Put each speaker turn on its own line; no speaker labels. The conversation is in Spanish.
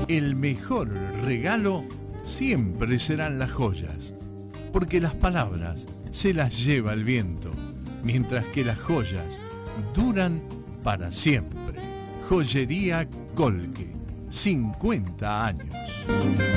El mejor regalo siempre serán las joyas, porque las palabras se las lleva el viento, mientras que las joyas duran para siempre. Joyería Colque, 50 años.